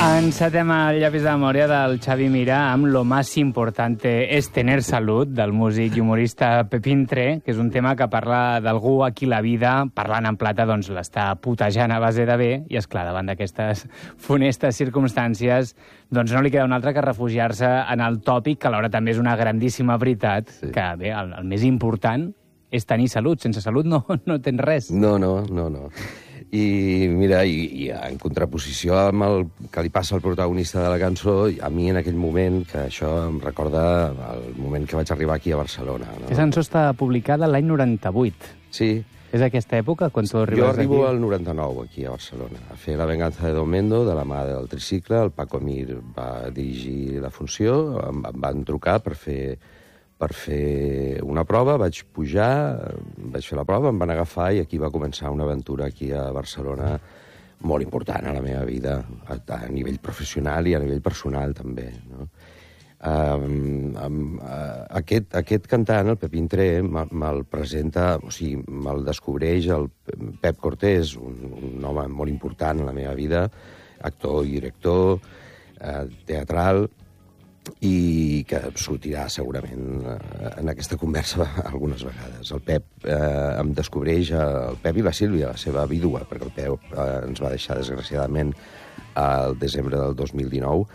Encetem el llapis de memòria del Xavi Mira amb Lo más importante es tener salud, del músic i humorista Pepín Tre, que és un tema que parla d'algú a qui la vida, parlant en plata, doncs l'està putejant a base de bé, i esclar, davant d'aquestes funestes circumstàncies, doncs no li queda un altre que refugiar-se en el tòpic, que alhora també és una grandíssima veritat, que bé, el més important és tenir salut. Sense salut no tens res. No. I mira, i en contraposició amb el que li passa al protagonista de la cançó, a mi en aquell moment, que això em recorda el moment que vaig arribar aquí a Barcelona. No? Aquesta cançó està publicada l'any 98. Sí. És aquesta època, quan tu arribes aquí? Jo arribo al 99, aquí a Barcelona, a fer La venganza de Don Mendo, de la mà del tricicle. El Paco Mir va dirigir la funció, em van trucar per fer una prova, vaig pujar, vaig fer la prova, em van agafar i aquí va començar una aventura aquí a Barcelona molt important a la meva vida, a nivell professional i a nivell personal també, no? Aquest cantant, el Pepín Tre, me'l presenta, o sigui, me'l descobreix el Pep Cortés, un home molt important en la meva vida, actor i director, teatral, i que sortirà segurament en aquesta conversa algunes vegades. El Pep em descobreix, el Pep i la Sílvia, la seva vídua, perquè el Pep ens va deixar desgraciadament al desembre del 2019.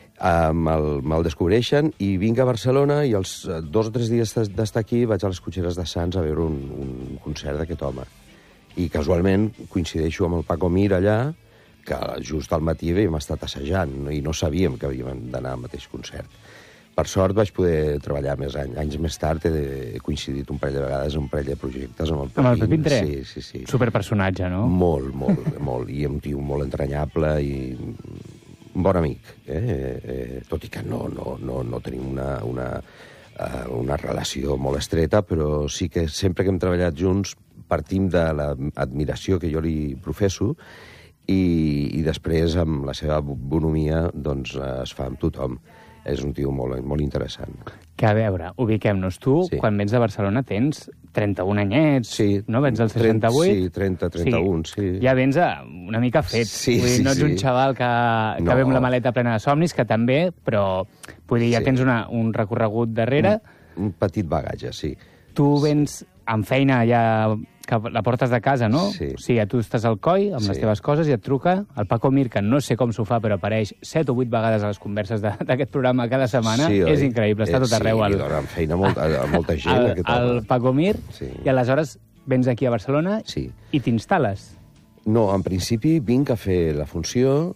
Me'l descobreixen i vinc a Barcelona i els 2 o 3 dies d'estar aquí vaig a les Cotxeres de Sants a veure un concert d'aquest home. I casualment coincideixo amb el Paco Mir allà, que just al matí havíem estat assajant i no sabíem que havíem d'anar al mateix concert. Per sort vaig poder treballar més anys més tard, he coincidit un parell de vegades en un parell de projectes amb el Pepín. Amb el Pepín Tre? Sí. Superpersonatge, no? Molt. I un tio molt entranyable i un bon amic, tot i que no tenim una relació molt estreta, però sí que sempre que hem treballat junts partim de l'admiració que jo li professo i després, amb la seva bonomia, doncs es fa amb tothom. És un tio molt interessant. Que, a veure, ubiquem-nos. Tu, quan vens de Barcelona, tens 31 anyets, no? Vens del 68? Sí, 31, sí. Ja vens una mica fet. Vull dir, no ets un xaval que ve amb la maleta plena de somnis, que també, però vull dir, ja tens un recorregut darrere. Un petit bagatge, sí. Tu vens amb feina ja que la portes de casa, no? Sí. O sigui, tu estàs al coll amb les teves coses i et truca el Paco Mir, que no sé com s'ho fa, però apareix 7 o 8 vegades a les converses d'aquest programa cada setmana. Sí, és increïble, està tot arreu. Sí, i dona feina a molta gent, aquest home. El Paco Mir, i aleshores vens aquí a Barcelona i t'instal·les. No, en principi vinc a fer la funció,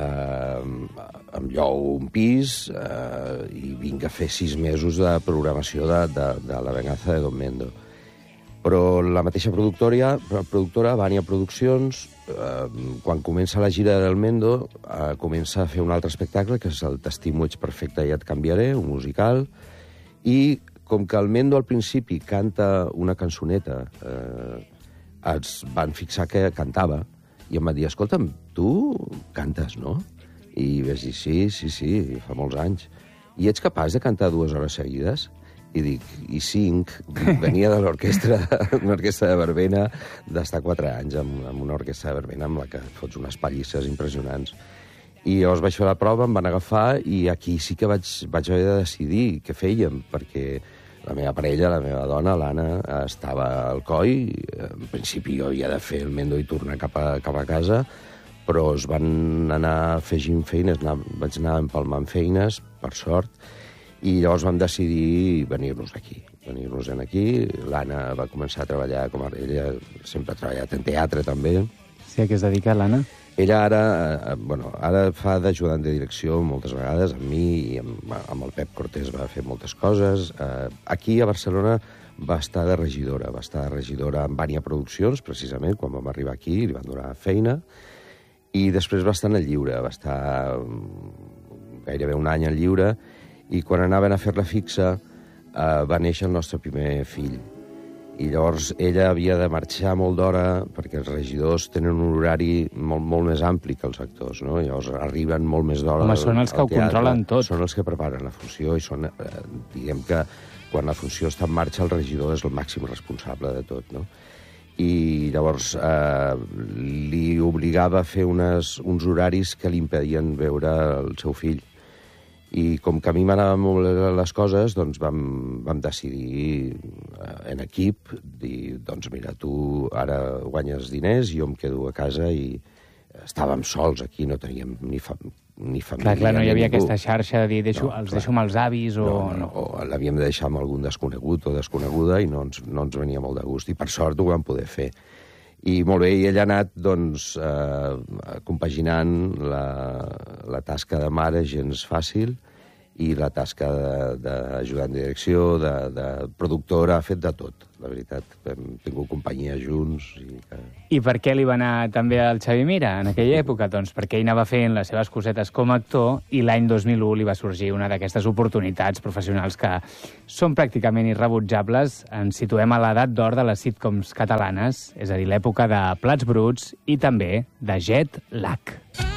em llou un pis i vinc a fer 6 mesos de programació de La venganza de Don Mendo. Però la mateixa productora, Vania Produccions, quan comença la gira del Mendo, comença a fer un altre espectacle, que és el T'estimo, ets perfecte i et canviaré, un musical, i com que el Mendo al principi canta una cançoneta, es van fixar que cantava, i em van dir, escolta'm, tu cantes, no? I vaig dir, sí, fa molts anys. I ets capaç de cantar 2 hores seguides? I dic, i 5, venia de l'orquestra de verbena, d'estar 4 anys amb una orquestra de verbena amb la que fots unes pallisses impressionants. I llavors vaig fer la prova, em van agafar, i aquí sí que vaig haver de decidir què fèiem, perquè la meva parella, la meva dona, l'Anna, estava al coll. En principi jo havia de fer el Mendo i tornar cap a casa, però es van anar afegint feines, vaig anar empalmant feines, per sort, i llavors vam decidir venir-nos aquí. L'Anna va començar a treballar, ella sempre ha treballat en teatre també. Sí, a què es dedica l'Anna? Ella ara fa d'ajudant de direcció moltes vegades, amb mi i amb el Pep Cortés va fer moltes coses. Aquí a Barcelona va estar de regidora amb Vania Produccions, precisament, quan vam arribar aquí, li van donar feina, i després va estar en el lliure, va estar gairebé un any al lliure, i quan anaven a fer la fixa va néixer el nostre primer fill. I llavors ella havia de marxar molt d'hora perquè els regidors tenen un horari molt més ampli que els actors, no? Llavors arriben molt més d'hora. Home, són els que ho controlen tot. Són els que preparen la funció i són, diguem que quan la funció està en marxa el regidor és el màxim responsable de tot, no? i llavors li obligava a fer uns horaris que li impedien veure el seu fill. I com que a mi m'anaven molt les coses, doncs vam decidir en equip, dir, doncs mira, tu ara guanyes diners, jo em quedo a casa, i estàvem sols aquí, no teníem ni família. Clar, no hi havia ningú. aquesta xarxa de dir, els deixo amb els avis o... No, l'havíem de deixar amb algun desconegut o desconeguda i no ens venia molt de gust. I per sort ho vam poder fer. I molt bé, i ell ha anat, doncs, compaginant la tasca de mare gens fàcil i la tasca d'ajudant de direcció, de productora, ha fet de tot, la veritat. Hem tingut companyia junts. I per què li va anar també al Xavi Mira en aquella època? Doncs perquè ell anava fent les seves cosetes com a actor i l'any 2001 li va sorgir una d'aquestes oportunitats professionals que són pràcticament irrebutjables. Ens situem a l'edat d'or de les sitcoms catalanes, és a dir, l'època de Plats Bruts i també de Jet Lag.